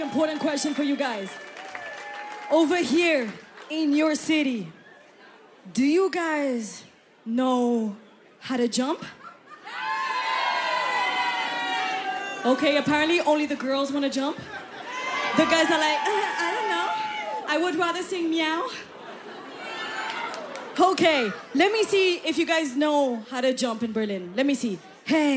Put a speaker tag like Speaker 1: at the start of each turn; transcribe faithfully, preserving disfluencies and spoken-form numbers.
Speaker 1: important question for you guys. Over here in your city, do you guys know how to jump? Okay, apparently only the girls want to jump. The guys are like, uh, I don't know. I would rather sing meow. Okay, let me see if you guys know how to jump in Berlin. Let me see. Hey.